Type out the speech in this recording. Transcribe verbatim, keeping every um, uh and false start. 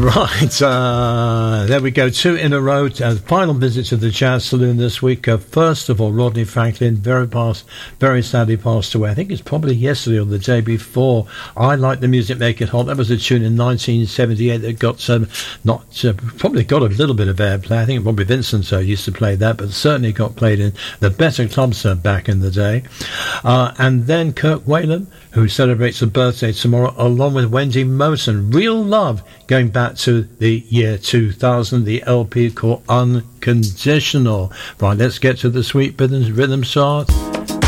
Right, uh, there we go. Two in a row. Uh, final visit to the Jazz Saloon this week. Uh, first of all, Rodney Franklin, very past, very sadly passed away. I think it's probably yesterday or the day before. I Like the Music, Make It Hot. That was a tune in nineteen seventy-eight that got um, not uh, probably got a little bit of airplay. I think Bobby Vincent uh, used to play that, but certainly got played in the better clubs uh, back in the day. Uh, and then Kirk Whalum, who celebrates a birthday tomorrow, along with Wendy Moten. Real Love, going back to the year two thousand, the L P called Unconditional. Right, let's get to the sweet rhythm, rhythm chart.